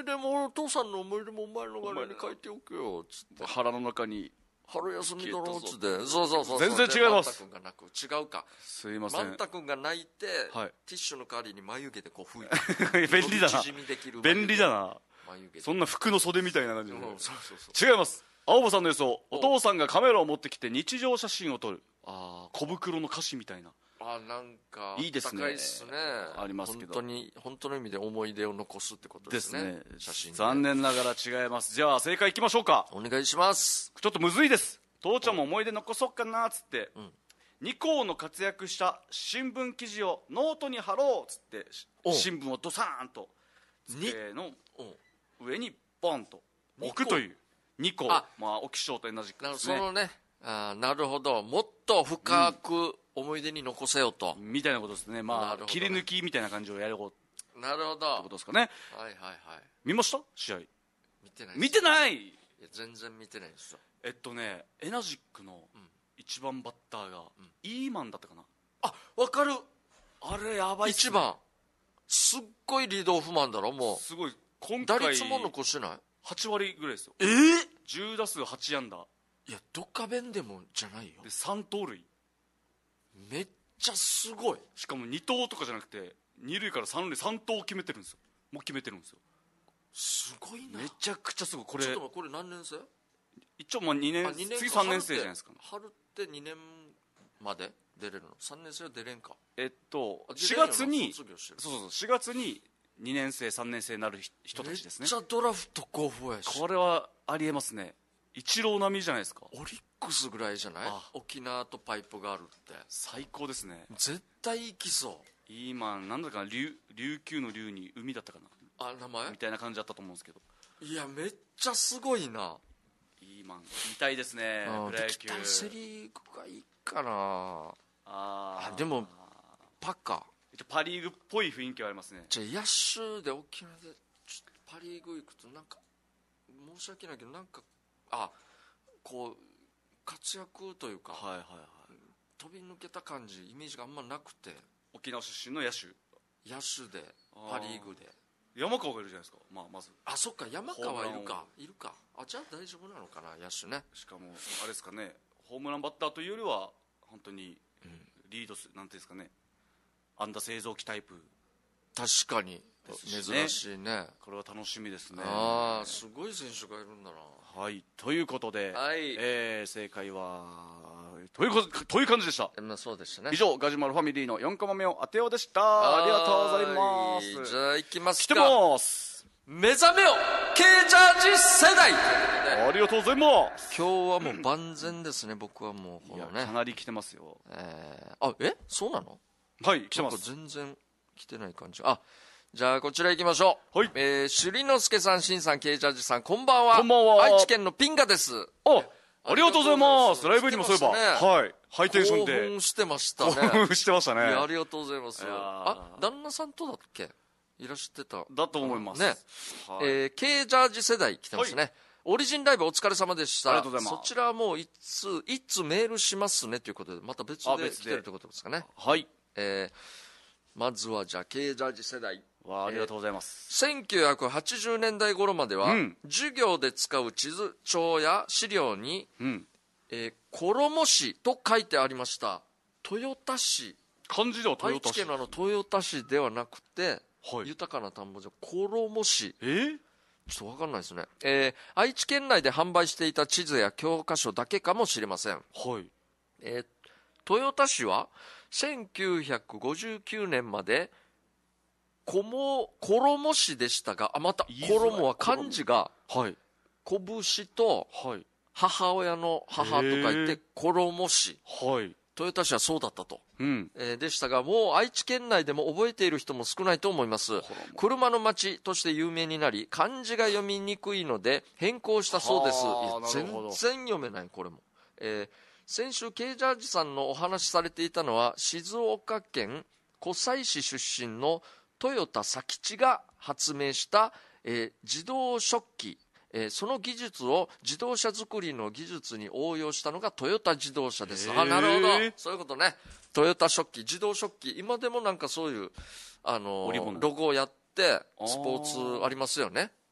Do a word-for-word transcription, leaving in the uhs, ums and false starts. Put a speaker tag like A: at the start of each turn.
A: い出もお父さんの思い出もお前の柄に書いておくよつって
B: 腹の中に
A: 春休みだろうつってそうそうそう
B: 全然違います。
A: マンタ君が泣く違うか
B: すいません
A: マンタ君が泣いて、
B: はい、
A: ティッシュの代わりに眉毛でこう拭いて
B: 便利だな便利だな
A: 眉毛
B: そんな服の袖みたいな感じで、
A: うん、そうそうそう
B: 違います。青葉さんの予想、お父さんがカメラを持ってきて日常写真を撮る。ああ小袋の歌詞みたいな。
A: あなんか
B: いいですね。
A: 高いっすね。
B: ありますけど
A: 本当に本当の意味で思い出を残すってことですね。
B: ですね。
A: 写真
B: 残念ながら違います。じゃあ正解いきましょうか。
A: お願いします。
B: ちょっとむずいです。父ちゃんも思い出残そうかなっつって、うん、二校の活躍した新聞記事をノートに貼ろうっつって新聞をドサーンと机の上にボンと置くという二校、まあお気象と同じくですね。
A: そのね、あなるほど、もっと深く思い出に残せよと、
B: うん、みたいなことですね。まあ、ね、切り抜きみたいな感じをやること。
A: なるほど。
B: ってことですかね。
A: はいはいはい。
B: 見ました試合。
A: 見てない。
B: 見てない。い
A: や全然見てないですよ。
B: えっとね、エナジックの一番バッターが、うん、イーマンだったかな。
A: あ、わかる。
B: あれやばいっすね。
A: 一番すっごいリードオフマンだろ。もう
B: すごい。今回
A: 打率も残してない。
B: はち割ぐらいですよ。
A: えー、
B: じゅう打数はち安打。
A: いやどっか弁でもじゃないよ。
B: でさん盗塁。
A: めっちゃすごい。
B: しかもに盗とかじゃなくてに塁からさん塁さん盗決めてるんですよ。もう決めてるんですよ。
A: すごいな。
B: めちゃくちゃすごい。これ
A: ちょっと待って、これ何年生？
B: 一応まあにねん、次さんねん生じゃないですか、ね、
A: 春ってにねんまで出れるの？さんねん生は出れんか。
B: えっとしがつにそうそうそうしがつににねん生さんねん生になる人たちですね。
A: めっちゃドラフト候補やし。
B: これはありえますね。イチロー並みじゃないですか。
A: オリックスぐらいじゃない？沖縄とパイプがあるって
B: 最高ですね。
A: 絶対行きそう。
B: イーマンなんだかな、琉球の琉に海だったかな、
A: あ名前
B: みたいな感じだったと思うんですけど。
A: いやめっちゃすごいな。
B: イーマン見たいですね。プロ野球
A: セリーグがいいかなあ。
B: あ
A: でもパか
B: パリーグっぽい雰囲気はありますね。
A: じゃあ野手で沖縄でちょっとパリーグ行くとなんか申し訳ないけどなんかあこう活躍というか、
B: はいはいはい、
A: 飛び抜けた感じイメージがあんまなくて。
B: 沖縄出身の野手
A: 野手でパリーグで
B: 山川がいるじゃないですか、まあ、まず
A: あそっか山川いるかいるか。あじゃあ大丈夫なのかな野手ね。
B: しかもあれですかね、ホームランバッターというよりは本当にリードする、なんていうんですかね、安打製造機タイプ。
A: 確かに珍しいね。
B: これは楽しみですね。
A: ああすごい選手がいるんだな。
B: はいということで、
A: はい、
B: えー、正解はということという感じでした。
A: まあ、そうでしたね。
B: 以上ガジュマルファミリーのよんコマ目を当てようでした。ありがとうございます。
A: じゃあ行きますか。
B: 来てます。
A: 目覚めよ K ジャージ世代。
B: ありがとうございます。
A: 今日はもう万全ですね、うん、僕はもうこのね、
B: いやかなり来てますよ。
A: えー、あえそうなの？
B: はい来てます。
A: 全然来てない感じ。あじゃあこちら行きましょう。はい、えー、首里之助さん、しんさん、K ジャージさん、こんばんは。
B: こんばんは。
A: 愛知県のピンガです。
B: あありがとうございます。ライブにもそういえば、ね、はいハイテンションで
A: 興奮してましたね。
B: 興奮してましたね。
A: いやありがとうございます。あ旦那さんとだっけいらしてた
B: だと思います
A: ね。はい、えー、K ジャージ世代来てますね、はい、オリジンライブお疲れ様でした。
B: ありがとうございます。
A: そちらはもういついつメールしますねということでまた別で来てるってことですかね。
B: はい、
A: えー、まずはじゃあ K ジャージ世代
B: わありがとうございます、
A: えー、せんきゅうひゃくはちじゅうねんだい頃までは、うん、授業で使う地図帳や資料に、うんえー、衣市と書いてありました。豊田市、
B: 漢字では豊田市、
A: 愛知県のあの豊田市ではなくて、はい、豊かな田んぼじゃ衣市、
B: えー、
A: ちょっと分かんないですね、えー、愛知県内で販売していた地図や教科書だけかもしれません。
B: はい、
A: えー、豊田市はせんきゅうひゃくごじゅうきゅうねんまで衣市でしたが、あまた衣は漢字が、はい、拳と、はい母親の母と書いて衣市、はい、豊田市はそうだったと、うんえー、でしたが、もう愛知県内でも覚えている人も少ないと思います。車の町として有名になり漢字が読みにくいので変更したそうです。いや全然読めないこれも、えー、先週 K ジャージさんのお話しされていたのは静岡県湖西市出身の豊田佐吉が発明した、えー、自動食器、えー、その技術を自動車作りの技術に応用したのがトヨタ自動車です。あなるほどそういうことね。トヨタ食器自動食器今でもなんかそういうあのロゴをやってスポーツありますよね。